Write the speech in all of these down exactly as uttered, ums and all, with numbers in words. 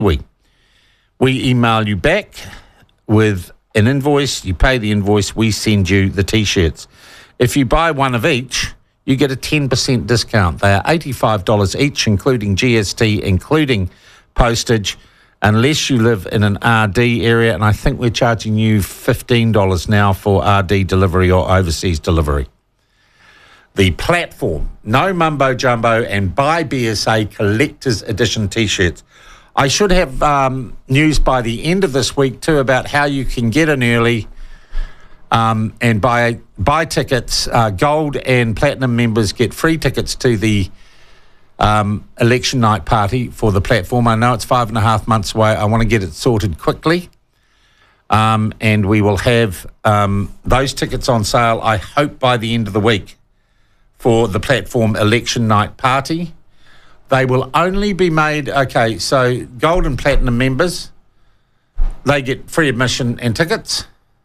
We. We email you back with an invoice. You pay the invoice. We send you the T-shirts. If you buy one of each, you get a ten percent discount. They are eighty-five dollars each, including G S T, including postage, unless you live in an R D area. And I think we're charging you fifteen dollars now for R D delivery or overseas delivery. The platform, no mumbo jumbo, and buy B S A collector's edition T-shirts. I should have um, news by the end of this week too about how you can get in early um, and buy buy tickets. Uh, gold and platinum members get free tickets to the um, election night party for the platform. I know it's five and a half months away. I want to get it sorted quickly, um, and we will have um, those tickets on sale, I hope, by the end of the week for the platform election night party. They will only be made, okay, so gold and platinum members, they get free admission and tickets.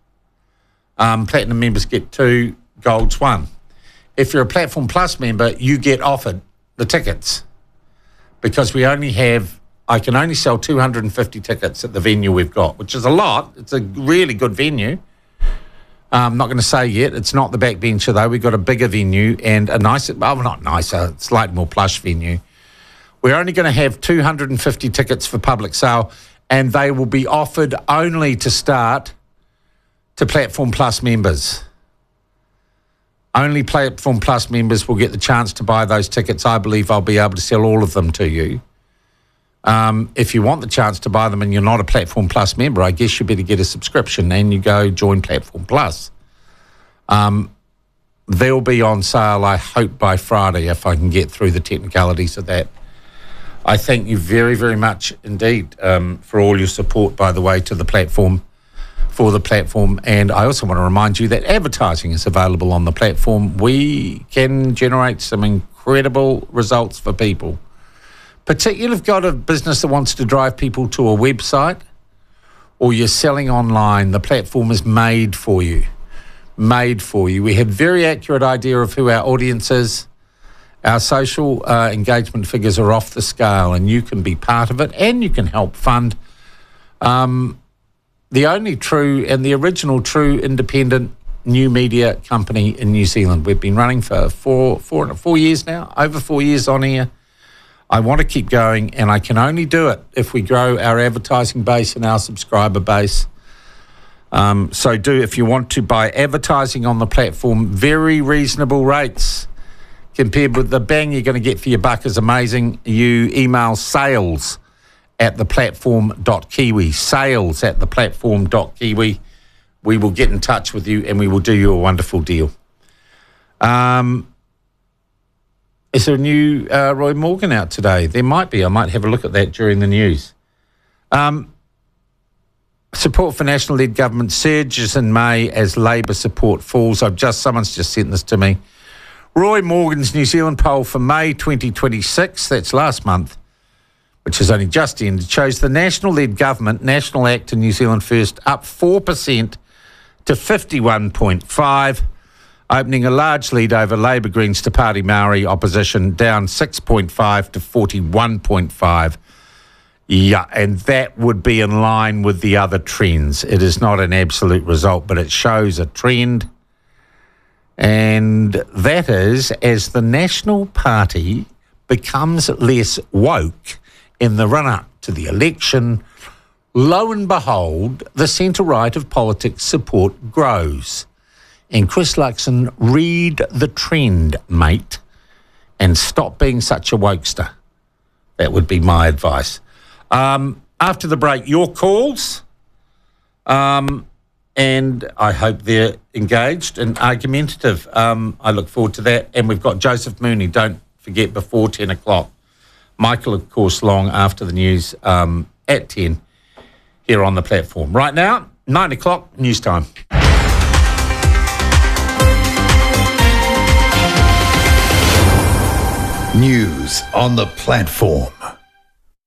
Um, platinum members get two, gold's one. If you're a Platform Plus member, you get offered the tickets because we only have, I can only sell two hundred fifty tickets at the venue we've got, which is a lot. It's a really good venue. I'm not going to say yet. It's not the Backbencher, though. We've got a bigger venue and a nicer, well, not nicer, slightly more plush venue. We're only going to have two hundred fifty tickets for public sale, and they will be offered only to start to Platform Plus members. Only Platform Plus members will get the chance to buy those tickets. I believe I'll be able to sell all of them to you. Um, if you want the chance to buy them and you're not a Platform Plus member, I guess you better get a subscription and you go join Platform Plus. Um, they'll be on sale, I hope, by Friday if I can get through the technicalities of that. I thank you very, very much indeed um, for all your support, by the way, to the platform, for the platform. And I also want to remind you that advertising is available on the platform. We can generate some incredible results for people. Particularly if you've got a business that wants to drive people to a website or you're selling online, the platform is made for you. Made for you. We have very accurate idea of who our audience is. Our social uh, engagement figures are off the scale and you can be part of it and you can help fund um, the only true and the original true independent new media company in New Zealand. We've been running for four, four, four years now, over four years on here. I want to keep going, and I can only do it if we grow our advertising base and our subscriber base. Um, so do, if you want to buy advertising on the platform, very reasonable rates compared with the bang you're going to get for your buck is amazing. You email sales at the platform dot kiwi, sales at the platform dot kiwi. We will get in touch with you and we will do you a wonderful deal. Um... Is there a new uh, Roy Morgan out today? There might be. I might have a look at that during the news. Um, support for national-led government surges in May as Labour support falls. I've just someone's just sent this to me. Roy Morgan's New Zealand poll for May twenty twenty-six, that's last month, which has only just ended, shows the national-led government, National Act and New Zealand First, up four percent to fifty-one point five. Opening a large lead over Labour Greens to Party Maori opposition, down six point five to forty-one point five. Yeah, and that would be in line with the other trends. It is not an absolute result, but it shows a trend. And that is, as the National Party becomes less woke in the run-up to the election, lo and behold, the centre-right of politics support grows. And Chris Luxon, read the trend, mate, and stop being such a wokester. That would be my advice. Um, after the break, your calls, um, and I hope they're engaged and argumentative. Um, I look forward to that. And we've got Joseph Mooney, don't forget, before ten o'clock. Michael, of course, long after the news um, at ten here on the platform. Right now, nine o'clock, news time. News on the platform.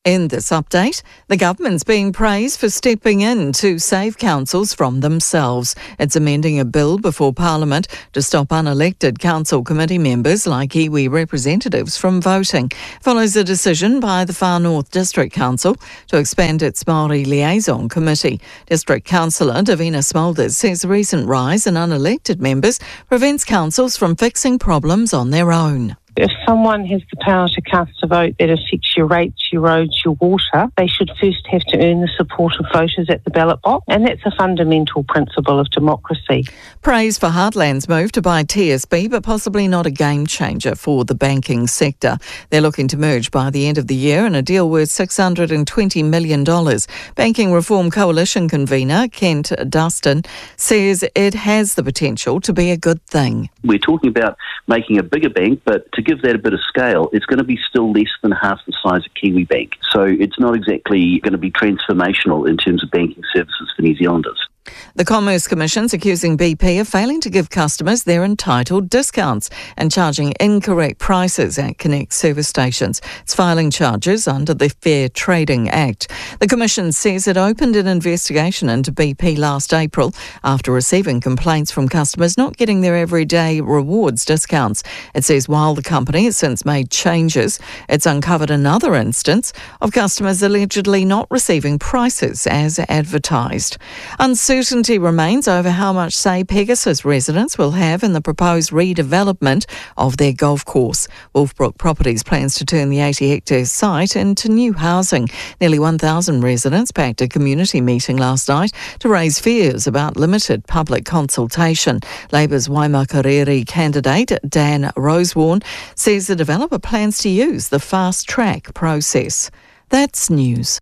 In this update, the government's being praised for stepping in to save councils from themselves. It's amending a bill before Parliament to stop unelected council committee members like iwi representatives from voting. Follows a decision by the Far North District Council to expand its Māori Liaison Committee. District Councillor Davina Smulders says the recent rise in unelected members prevents councils from fixing problems on their own. If someone has the power to cast a vote that affects your rates, your roads, your water, they should first have to earn the support of voters at the ballot box, and that's a fundamental principle of democracy. Praise for Heartland's move to buy T S B, but possibly not a game changer for the banking sector. They're looking to merge by the end of the year in a deal worth six hundred twenty million dollars. Banking Reform Coalition convener Kent Dustin says it has the potential to be a good thing. We're talking about making a bigger bank, but to give that a bit of scale, it's going to be still less than half the size of Kiwi Bank. So it's not exactly going to be transformational in terms of banking services for New Zealanders. The Commerce Commission's accusing B P of failing to give customers their entitled discounts and charging incorrect prices at Connect service stations. It's filing charges under the Fair Trading Act. The Commission says it opened an investigation into B P last April after receiving complaints from customers not getting their everyday rewards discounts. It says while the company has since made changes, it's uncovered another instance of customers allegedly not receiving prices as advertised. Uncertainty remains over how much say Pegasus residents will have in the proposed redevelopment of their golf course. Wolfbrook Properties plans to turn the eighty hectare site into new housing. Nearly one thousand residents packed a community meeting last night to raise fears about limited public consultation. Labour's Waimakariri candidate Dan Rosewarne says the developer plans to use the fast-track process. That's news.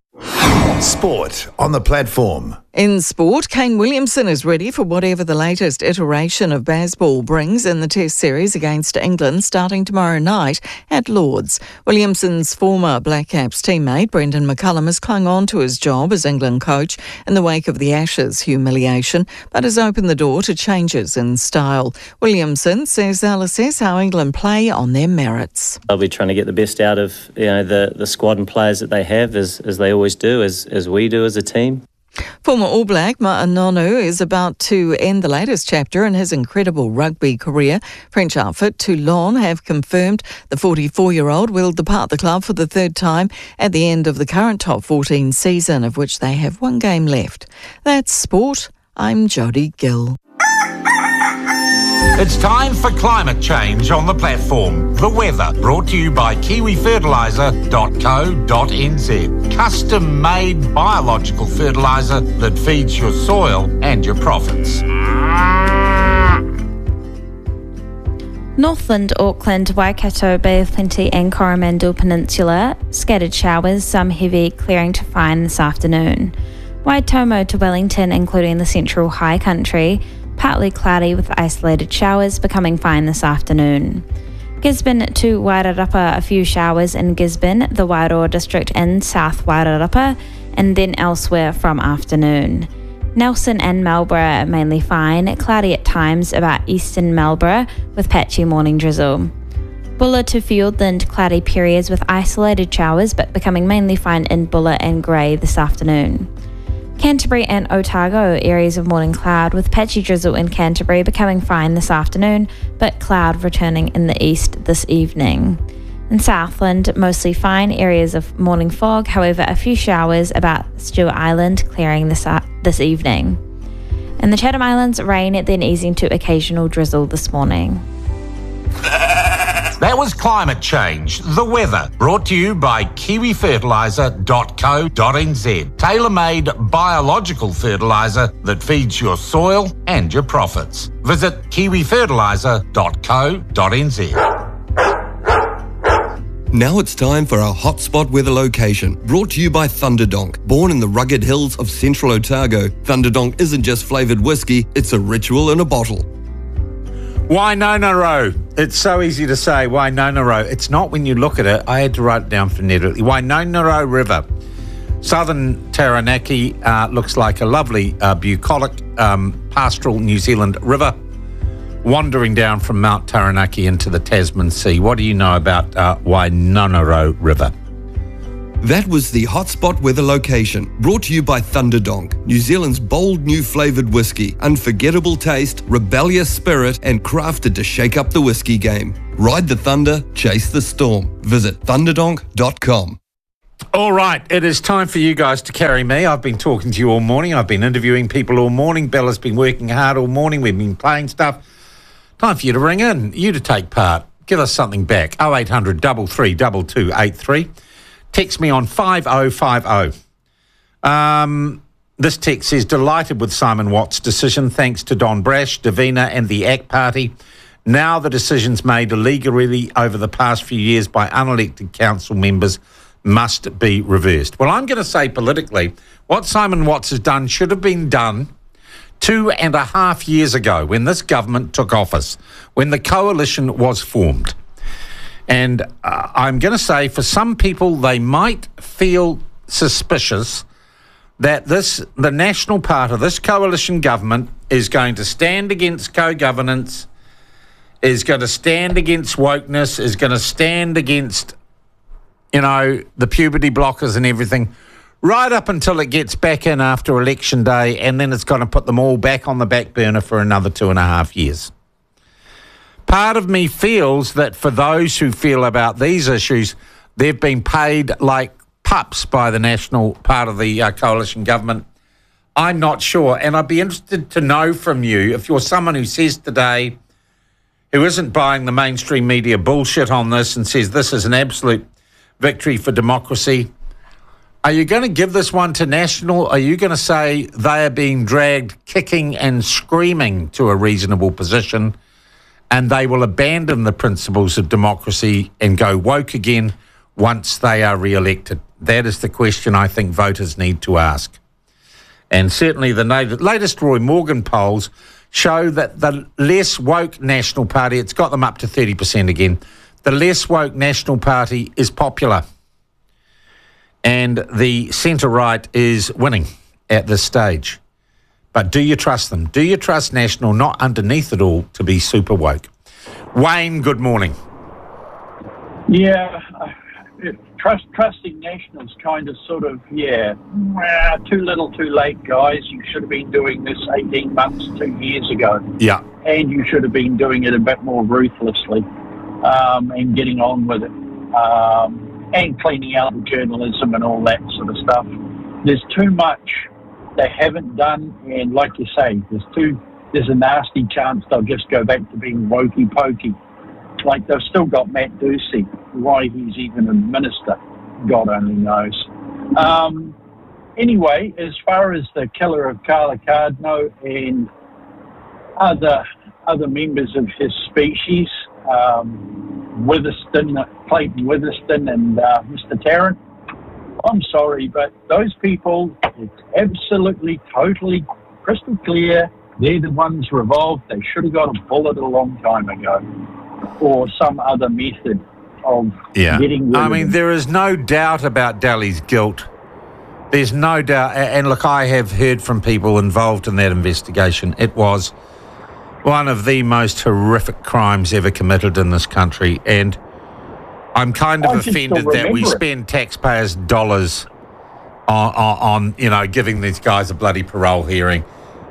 Sport on the platform. In sport, Kane Williamson is ready for whatever the latest iteration of Bazball brings in the Test series against England starting tomorrow night at Lord's. Williamson's former Black Caps teammate Brendan McCullum has clung on to his job as England coach in the wake of the Ashes humiliation, but has opened the door to changes in style. Williamson says they'll assess how England play on their merits. They'll be trying to get the best out of you know the, the squad and players that they have, as, as they always do, as, as we do as a team. Former All Black Ma'anonu is about to end the latest chapter in his incredible rugby career. French outfit Toulon have confirmed the forty-four-year-old will depart the club for the third time at the end of the current top fourteen season, of which they have one game left. That's sport. I'm Jodie Gill. It's time for climate change on the platform. The weather, brought to you by kiwi fertiliser dot co dot n z. Custom-made biological fertiliser that feeds your soil and your profits. Northland, Auckland, Waikato, Bay of Plenty and Coromandel Peninsula. Scattered showers, some heavy, clearing to fine this afternoon. Waitomo to Wellington, including the central high country. Partly cloudy with isolated showers, becoming fine this afternoon. Gisborne to Wairarapa, a few showers in Gisborne, the Wairoa district and South Wairarapa, and then elsewhere from afternoon. Nelson and Marlborough mainly fine, cloudy at times about eastern Marlborough with patchy morning drizzle. Bulla to Fiordland, cloudy periods with isolated showers but becoming mainly fine in Bulla and Grey this afternoon. Canterbury and Otago, areas of morning cloud with patchy drizzle in Canterbury, becoming fine this afternoon, but cloud returning in the east this evening. In Southland, mostly fine, areas of morning fog, however a few showers about Stewart Island, clearing this, uh, this evening. In the Chatham Islands, rain then easing to occasional drizzle this morning. That was climate change, the weather, brought to you by kiwi fertiliser dot co dot n z. Tailor-made biological fertiliser that feeds your soil and your profits. Visit kiwi fertiliser dot co dot n z. Now it's time for our hotspot weather location, brought to you by Thunderdonk. Born in the rugged hills of central Otago, Thunderdonk isn't just flavoured whiskey, it's a ritual in a bottle. Wainonaro. It's so easy to say, Wainonaro. It's not when you look at it. I had to write it down phonetically. Wainonaro River. Southern Taranaki uh, looks like a lovely, uh, bucolic, um, pastoral New Zealand river wandering down from Mount Taranaki into the Tasman Sea. What do you know about uh, Wainonaro River? That was the Hotspot weather location, brought to you by Thunderdonk, New Zealand's bold new flavoured whiskey, unforgettable taste, rebellious spirit, and crafted to shake up the whiskey game. Ride the thunder, chase the storm. Visit thunderdonk dot com. All right, it is time for you guys to carry me. I've been talking to you all morning. I've been interviewing people all morning. Bella's been working hard all morning. We've been playing stuff. Time for you to ring in, you to take part. Give us something back. oh eight hundred, three three two two eight three. Text me on five oh five oh. Um, this text says, delighted with Simon Watt's decision. Thanks to Don Brash, Davina and the A C T Party. Now the decisions made illegally over the past few years by unelected council members must be reversed. Well, I'm going to say politically, what Simon Watts has done should have been done two and a half years ago when this government took office, when the coalition was formed. And uh, I'm going to say for some people, they might feel suspicious that this, the national part of this coalition government is going to stand against co-governance, is going to stand against wokeness, is going to stand against, you know, the puberty blockers and everything, right up until it gets back in after election day, and then it's going to put them all back on the back burner for another two and a half years. Part of me feels that for those who feel about these issues, they've been paid like pups by the national part of the uh, coalition government. I'm not sure, and I'd be interested to know from you, if you're someone who says today, who isn't buying the mainstream media bullshit on this and says this is an absolute victory for democracy, are you going to give this one to National? Are you going to say they are being dragged kicking and screaming to a reasonable position and they will abandon the principles of democracy and go woke again once they are re-elected? That is the question I think voters need to ask. And certainly the latest Roy Morgan polls show that the less woke National Party, it's got them up to thirty percent again, the less woke National Party is popular. And the centre-right is winning at this stage. But do you trust them? Do you trust National, not underneath it all, to be super woke? Wayne, good morning. Yeah, uh, trust trusting National's kind of sort of, yeah, too little too late, guys. You should have been doing this eighteen months, two years ago. Yeah. And you should have been doing it a bit more ruthlessly um, and getting on with it. Um, and cleaning out the journalism and all that sort of stuff. There's too much they haven't done, and like you say, there's too there's a nasty chance they'll just go back to being wokey pokey. Like they've still got Matt Ducey, why he's even a minister, God only knows. Um, anyway, as far as the killer of Carla Cardno and other other members of his species, um, Witherston, Clayton Witherston and uh, Mister Tarrant, I'm sorry, but those people, it's absolutely, totally crystal clear, they're the ones revolved. They should have got a bullet a long time ago, or some other method of yeah. getting rid I of mean, them. there is no doubt about Daly's guilt. There's no doubt. And look, I have heard from people involved in that investigation. It was one of the most horrific crimes ever committed in this country. And I'm kind of I can offended still that we remember it. spend taxpayers' dollars on, on, on, you know, giving these guys a bloody parole hearing.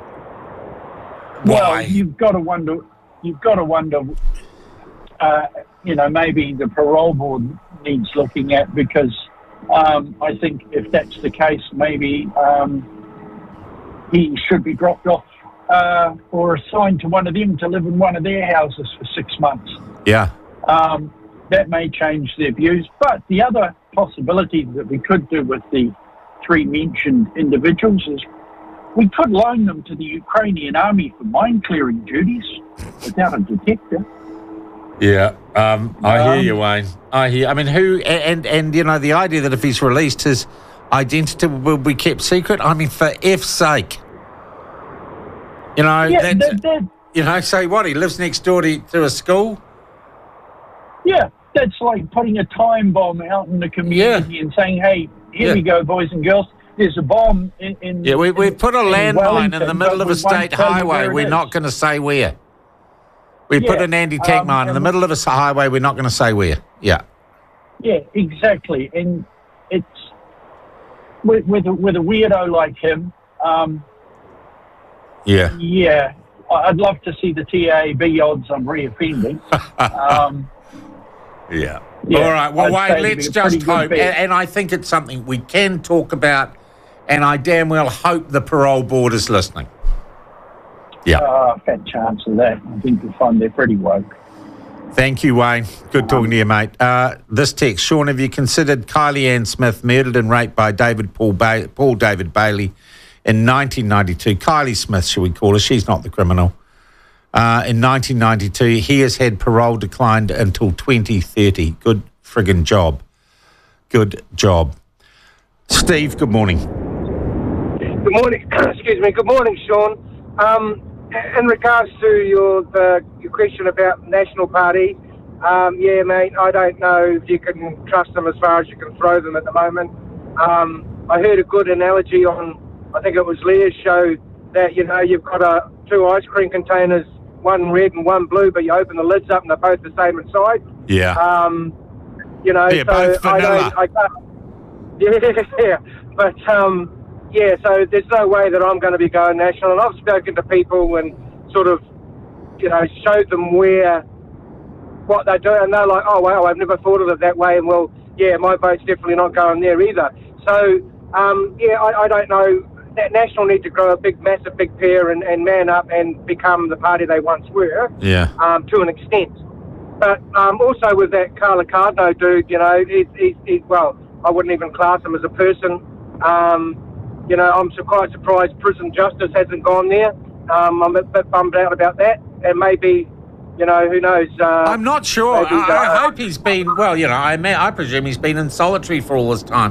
Well, Why? you've got to wonder, you've got to wonder, uh, you know, maybe the parole board needs looking at, because um, I think if that's the case, maybe um, he should be dropped off uh, or assigned to one of them to live in one of their houses for six months. Yeah. Um, that may change their views. But the other possibility that we could do with the three mentioned individuals is we could loan them to the Ukrainian army for mine clearing duties without a detector. Yeah, um, I hear Um, you, Wayne. I hear. I mean, who and and you know the idea that if he's released, his identity will be kept secret. I mean, for F's sake, you know. Yeah, that's, that, that, you know, say what? He lives next door to, to a school. yeah, that's like putting a time bomb out in the community Yeah. and saying, "Hey, here Yeah. we go, boys and girls. There's a bomb in." in Yeah, we we in- put a in landmine in Wellington, the middle but of a we won't state tell you highway. where it We're is. not going to say where. We Yeah, put an anti-tank um, mine in the and- middle of a highway. We're not going to say where. Yeah. Yeah, exactly. And it's with with a, with a weirdo like him, um, Yeah. yeah, I- I'd love to see the T A B odds on reoffending. um, Yeah. Yeah, All right. Well, I'd say Wayne, it'd let's be a pretty just good hope. bet. And, and I think it's something we can talk about. And I damn well hope the parole board is listening. Yeah. uh, fat chance of that. I think you'll find they're pretty woke. Thank you, Wayne. Good talking to you, mate. Uh, this text, Sean, have you considered Kylie Ann Smith murdered and raped by David Paul, ba- Paul David Bailey in nineteen ninety-two? Kylie Smith, shall we call her? She's not the criminal. Uh, in nineteen ninety-two, he has had parole declined until twenty thirty. Good friggin' job. Good job. Steve, good morning. Good morning. Excuse me. Good morning, Sean. Um, in regards to your the, your question about National Party, um, yeah, mate, I don't know if you can trust them as far as you can throw them at the moment. Um, I heard a good analogy on, I think it was Leah's show, that, you know, you've got a, two ice cream containers, one red and one blue, but you open the lids up and they're both the same inside. Yeah. Um, you know, Yeah, so both I vanilla. don't, I can't, yeah, yeah, but um, yeah, so there's no way that I'm going to be going national. And I've spoken to people and sort of, you know, showed them where, what they do, and they're like, oh, wow, I've never thought of it that way. And, well, yeah, my vote's definitely not going there either. So, um, yeah, I, I don't know. That National need to grow a big, massive, big pair and, and man up and become the party they once were, Yeah. um, to an extent. But um, also with that Carla Cardno dude, you know, he, he, he, well, I wouldn't even class him as a person. Um, you know, I'm so quite surprised prison justice hasn't gone there. Um, I'm a bit bummed out about that. And maybe, you know, who knows? Uh, I'm not sure. maybe, I, I uh, hope he's been, well, you know, I, may, I presume he's been in solitary for all this time.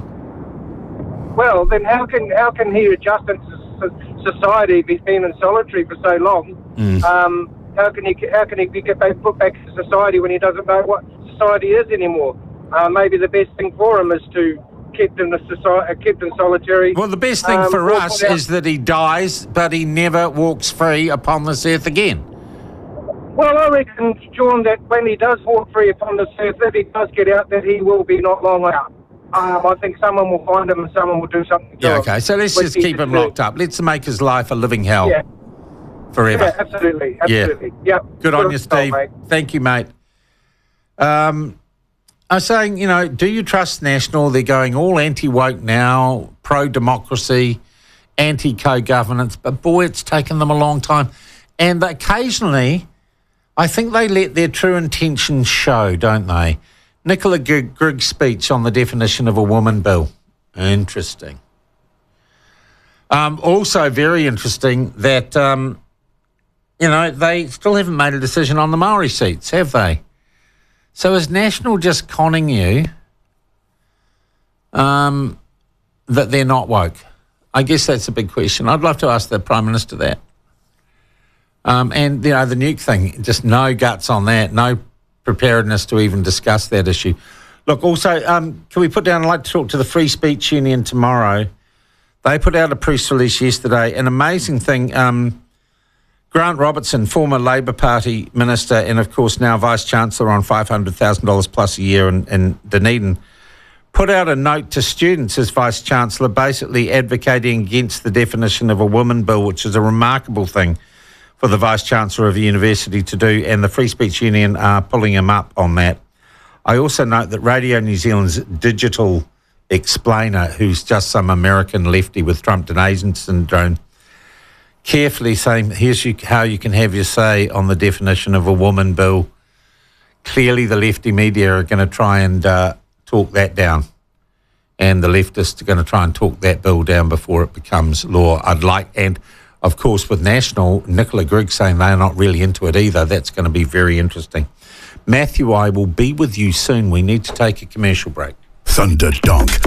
Well, then how can how can he adjust into society if he's been in solitary for so long? Mm. Um, how can he how can he get back, put back into society when he doesn't know what society is anymore? Uh, maybe the best thing for him is to keep in the society, uh, kept in solitary. Well, the best thing um, for walk us out- is that he dies, but he never walks free upon this earth again. Well, I reckon, John, that when he does walk free upon this earth, if he does get out, that he will be not long out. Um, I think someone will find him and someone will do something to Yeah, him. okay. So let's Which just he keep him should do. locked up. Let's make his life a living hell Yeah. forever. Yeah, absolutely, absolutely. Yeah. Good on you, Steve. mate. Thank you, mate. Um, I was saying, you know, do you trust National? They're going all anti-woke now, pro-democracy, anti-co-governance, but boy, it's taken them a long time. And occasionally, I think they let their true intentions show, don't they? Nicola Grig- Grigg's speech on the definition of a woman bill. Interesting. Um, also very interesting that, um, you know, they still haven't made a decision on the Maori seats, have they? So is National just conning you um, that they're not woke? I guess that's a big question. I'd love to ask the Prime Minister that. Um, and, you know, the nuke thing, just no guts on that, no preparedness to even discuss that issue. Look, also, um, can we put down, I'd like to talk to the Free Speech Union tomorrow. They put out a press release yesterday. An amazing thing, um, Grant Robertson, former Labor Party minister and, of course, now Vice-Chancellor on five hundred thousand dollars plus a year in, in Dunedin, put out a note to students as Vice-Chancellor basically advocating against the definition of a woman bill, which is a remarkable thing for the Vice-Chancellor of a university to do, and the Free Speech Union are pulling him up on that. I also note that Radio New Zealand's digital explainer, who's just some American lefty with Trump denizen syndrome, carefully saying, here's you, how you can have your say on the definition of a woman bill. Clearly the lefty media are going to try and uh, talk that down, and the leftists are going to try and talk that bill down before it becomes law. I'd like, and of course with National, Nicola Grigg saying they're not really into it either. That's going to be very interesting. Matthew, I will be with you soon. We need to take a commercial break. Thunderdonk.